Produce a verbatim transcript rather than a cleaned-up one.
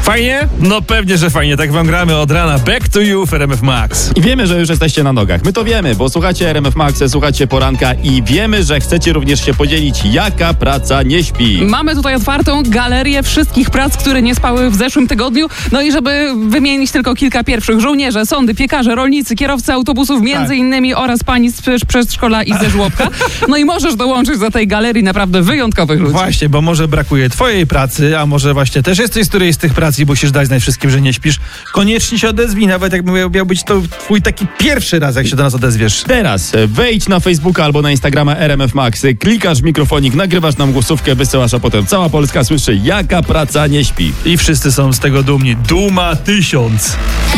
Fajnie? No pewnie, że fajnie. Tak wam gramy od rana. Back to you w R M F Max. I wiemy, że już jesteście na nogach. My to wiemy, bo słuchacie R M F Max, słuchacie poranka i wiemy, że chcecie również się podzielić, jaka praca nie śpi. Mamy tutaj otwartą galerię wszystkich prac, które nie spały w zeszłym tygodniu. No i żeby wymienić tylko kilka pierwszych. Żołnierze, sądy, piekarze, rolnicy, kierowcy autobusów między Tak. innymi oraz pani z prze- przedszkola i ze żłobka. No i możesz dołączyć do tej galerii naprawdę wyjątkowych ludzi. Właśnie, bo może brakuje twojej pracy, a może właśnie też jesteś z którejś z tych prac i musisz dać znać wszystkim, że nie śpisz. Koniecznie się odezwij, nawet jak miał, miał być to twój taki pierwszy raz, jak się do nas odezwiesz. Teraz e, wejdź na Facebooka albo na Instagrama R M F Max, klikasz w mikrofonik, nagrywasz nam głosówkę, wysyłasz, a potem cała Polska słyszy, jaka praca nie śpi. I wszyscy są z tego dumni. Duma tysiąc.